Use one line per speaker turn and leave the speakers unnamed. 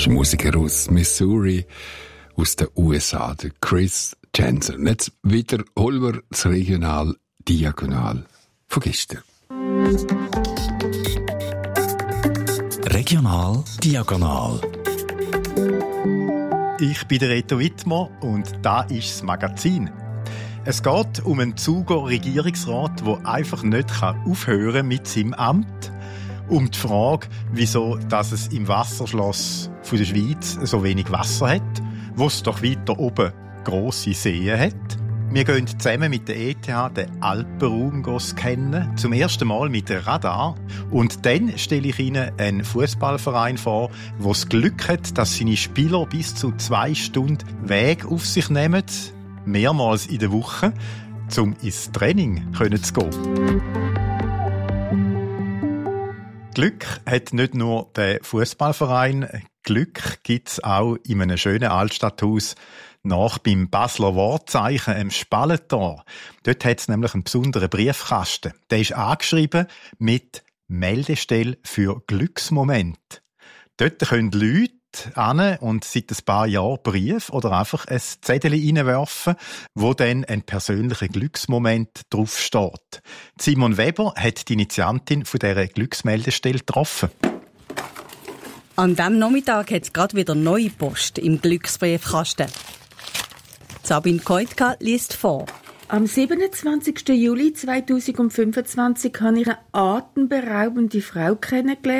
ist ein Musiker aus Missouri, aus den USA, der Chris Jensen. Und jetzt wiederholen wir das Regional Diagonal von gestern.
Regional Diagonal.
Ich bin der Reto Wittmer und da ist das Magazin. Es geht um einen Zuger Regierungsrat, der einfach nicht aufhören mit seinem Amt. Um die Frage, wieso dass es im Wasserschloss von der Schweiz so wenig Wasser hat, wo es doch weiter oben grosse Seen hat. Wir gehen zusammen mit der ETH den Alpenraum scannen, zum ersten Mal mit Radar. Und dann stelle ich Ihnen einen Fußballverein vor, der das Glück hat, dass seine Spieler bis zu 2 Stunden Weg auf sich nehmen, mehrmals in der Woche, um ins Training zu gehen. Glück hat nicht nur der Fußballverein, Glück gibt es auch in einem schönen Altstadthaus nach beim Basler Wortzeichen im Spallentor. Dort hat es nämlich einen besonderen Briefkasten. Der ist angeschrieben mit Meldestelle für Glücksmoment. Dort können Leute hin und seit ein paar Jahren Brief oder einfach ein Zettel reinwerfen, wo dann ein persönlicher Glücksmoment draufsteht. Simon Weber hat die Initiantin von dieser Glücksmeldestelle getroffen.
An diesem Nachmittag hat es gerade wieder neue Post im Glücksbriefkasten. Sabine Keutka liest vor.
Am 27. Juli 2025 habe ich eine atemberaubende Frau kennengelernt.